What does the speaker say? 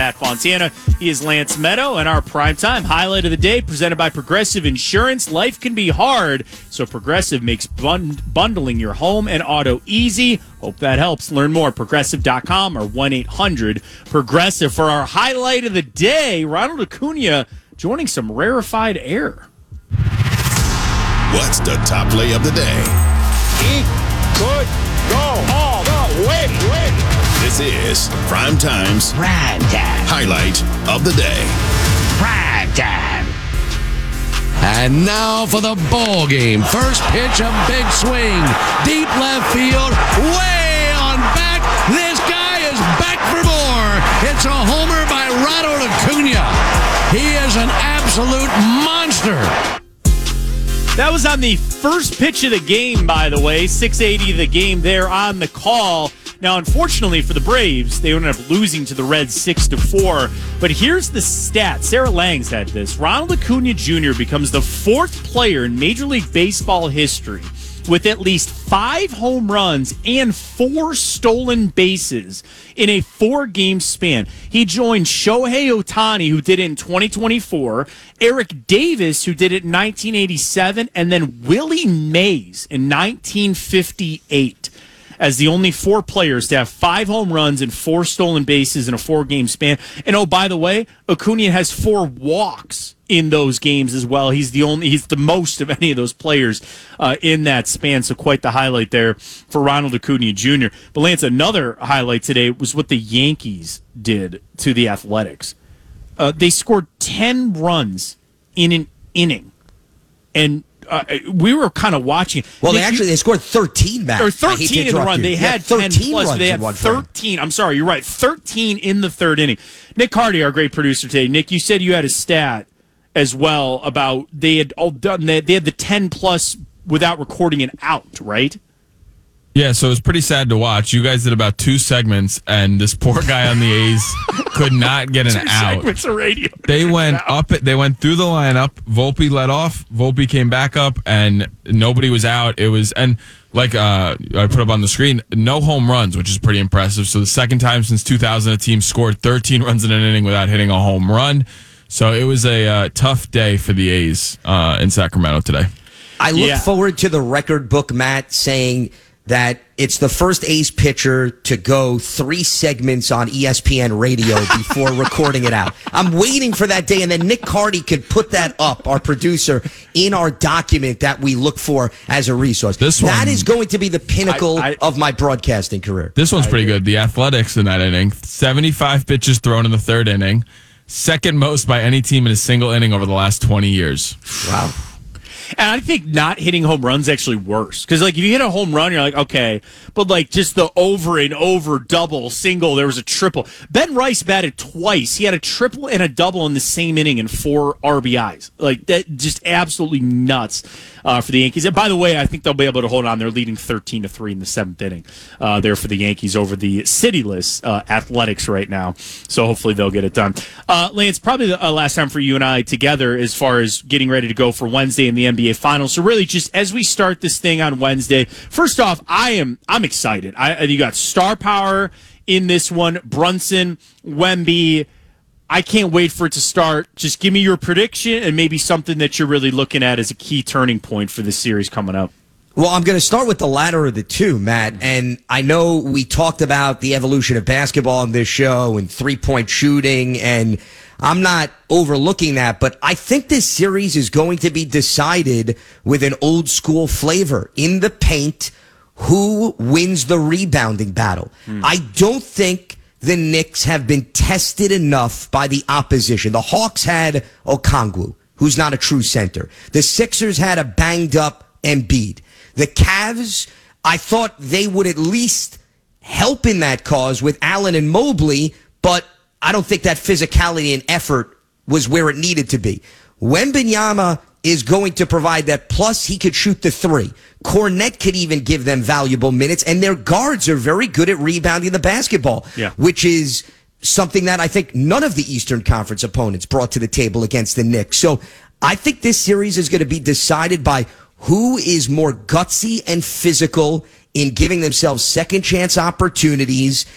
Matt Fontana. He is Lance Meadow, and our primetime highlight of the day presented by Progressive Insurance. Life can be hard, so Progressive makes bundling your home and auto easy. Hope that helps. Learn more at Progressive.com or 1-800-PROGRESSIVE. For our highlight of the day, Ronald Acuna joining some rarefied air. What's the top play of the day? He could go all the way. This is Primetime's highlight of the day. And now for the ball game. First pitch, a big swing. Deep left field, way on back. This guy is back for more. It's a homer by Ronald Acuna. He is an absolute monster. That was on the first pitch of the game, by the way. 6:80 the game there on the call. Now, unfortunately for the Braves, they ended up losing to the Reds 6-4. But here's the stat. Sarah Langs had this. Ronald Acuna Jr. becomes the fourth player in Major League Baseball history with at least 5 home runs and 4 stolen bases in a 4-game span. He joined Shohei Ohtani, who did it in 2024, Eric Davis, who did it in 1987, and then Willie Mays in 1958. As the only 4 players to have 5 home runs and 4 stolen bases in a 4-game span. And oh, by the way, Acuna has 4 walks in those games as well. He's the most of any of those players in that span. So quite the highlight there for Ronald Acuna Jr. But Lance, another highlight today was what the Yankees did to the Athletics. They scored 10 runs in an inning. And we were kind of watching. Well, they scored 13 back. Or 13 in the run. They had 10 plus. They had 13. I'm sorry, you're right. 13 in the third inning. Nick Hardy, our great producer today. Nick, you said you had a stat as well about they had all done that. They had the 10 plus without recording an out, right? Yeah, so it was pretty sad to watch. You guys did about 2 segments, and this poor guy on the A's could not get an 2 out. segments of radio. They went up. They went through the lineup. Volpe led off. Volpe came back up, and nobody was out. It was like I put up on the screen, no home runs, which is pretty impressive. So the second time since 2000 a team scored 13 runs in an inning without hitting a home run. So it was a tough day for the A's in Sacramento today. I look forward to the record book, Matt, saying that it's the first A's pitcher to go 3 segments on ESPN radio before recording it out. I'm waiting for that day, and then Nick Cardy could put that up, our producer, in our document that we look for as a resource. That is going to be the pinnacle of my broadcasting career. This one's pretty good. The Athletics in that inning, 75 pitches thrown in the third inning, second most by any team in a single inning over the last 20 years. Wow. And I think not hitting home runs actually worse. Because, like, if you hit a home run, you're like, okay. But, like, just the over and over double, single, there was a triple. Ben Rice batted twice. He had a triple and a double in the same inning and 4 RBIs. Like, that just absolutely nuts for the Yankees. And, by the way, I think they'll be able to hold on. They're leading 13-3 in the 7th inning there for the Yankees over the cityless Athletics right now. So, hopefully, they'll get it done. Lance, probably the last time for you and I together as far as getting ready to go for Wednesday in the NBA Finals. So really, just as we start this thing on Wednesday, first off, I'm excited. You got star power in this one. Brunson, Wemby. I can't wait for it to start. Just give me your prediction and maybe something that you're really looking at as a key turning point for this series coming up. Well, I'm going to start with the latter of the two, Matt. And I know we talked about the evolution of basketball on this show and 3-point shooting, and I'm not overlooking that, but I think this series is going to be decided with an old school flavor. In the paint, who wins the rebounding battle? I don't think the Knicks have been tested enough by the opposition. The Hawks had Okongwu, who's not a true center. The Sixers had a banged up Embiid. The Cavs, I thought they would at least help in that cause with Allen and Mobley, but I don't think that physicality and effort was where it needed to be. Wembanyama is going to provide that, plus he could shoot the 3. Kornet could even give them valuable minutes, and their guards are very good at rebounding the basketball, which is something that I think none of the Eastern Conference opponents brought to the table against the Knicks. So I think this series is going to be decided by who is more gutsy and physical in giving themselves second chance opportunities